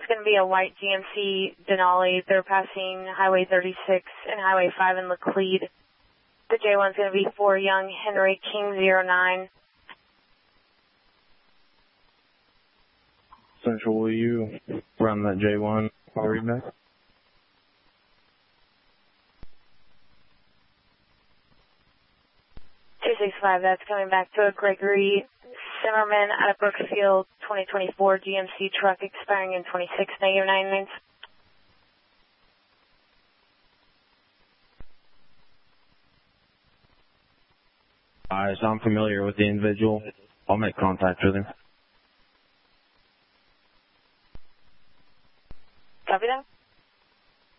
going to be a white GMC Denali. They're passing Highway 36 and Highway 5 in Laclede. The J1's going to be for Young Henry King 09. Central, will you run that J1? I'll read back. That's coming back to a Gregory Zimmerman out of Brookfield 2024 GMC truck expiring in 26, negative 9 minutes. So I'm familiar with the individual. I'll make contact with him.